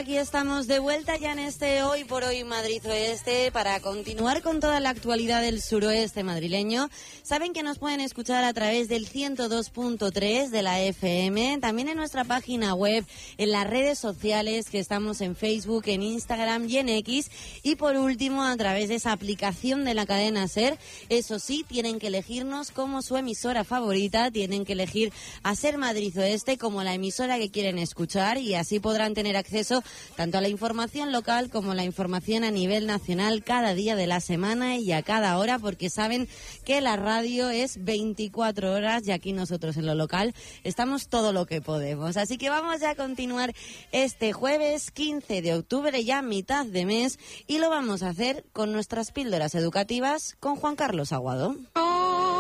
aquí estamos de vuelta ya en este Hoy por Hoy Madrid Oeste para continuar con toda la actualidad del suroeste madrileño. Saben que nos pueden escuchar a través del 102.3 de la FM, también en nuestra página web, en las redes sociales que estamos en Facebook, en Instagram y en X, y por último a través de esa aplicación de la cadena SER. Eso sí, tienen que elegirnos como su emisora favorita, tienen que elegir a SER Madrid Oeste como la emisora que quieren escuchar y así podrán tener acceso tanto a la información local como la información a nivel nacional cada día de la semana y a cada hora, porque saben que la radio es 24 horas y aquí nosotros en lo local estamos todo lo que podemos. Así que vamos ya a continuar este jueves 15 de octubre, ya mitad de mes, y lo vamos a hacer con nuestras píldoras educativas con Juan Carlos Aguado.